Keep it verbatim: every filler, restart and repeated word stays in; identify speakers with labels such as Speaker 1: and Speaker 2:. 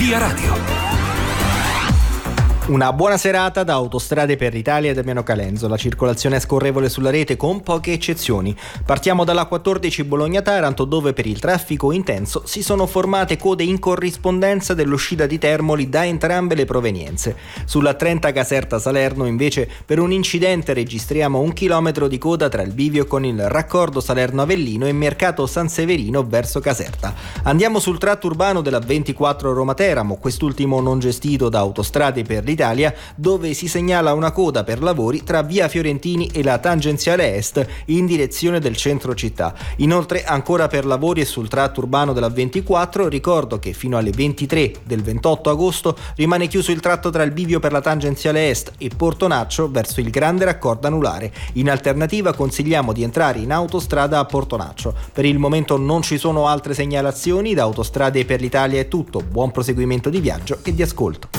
Speaker 1: Via Radio.
Speaker 2: Una buona serata da Autostrade per l'Italia e Damiano Calenzo. La circolazione è scorrevole sulla rete con poche eccezioni. Partiamo dalla quattordici Bologna-Taranto, dove per il traffico intenso si sono formate code in corrispondenza dell'uscita di Termoli da entrambe le provenienze. Sulla trenta Caserta-Salerno invece per un incidente registriamo un chilometro di coda tra il bivio con il raccordo Salerno-Avellino e Mercato San Severino verso Caserta. Andiamo sul tratto urbano della ventiquattro Roma-Teramo, quest'ultimo non gestito da Autostrade per l'Italia, dove si segnala una coda per lavori tra via Fiorentini e la tangenziale est in direzione del centro città. Inoltre ancora per lavori e sul tratto urbano della ventiquattro ricordo che fino alle ventitré del ventotto agosto rimane chiuso il tratto tra il bivio per la tangenziale est e Portonaccio verso il grande raccordo anulare. In alternativa consigliamo di entrare in autostrada a Portonaccio. Per il momento non ci sono altre segnalazioni. Da Autostrade per l'Italia è tutto. Buon proseguimento di viaggio e di ascolto.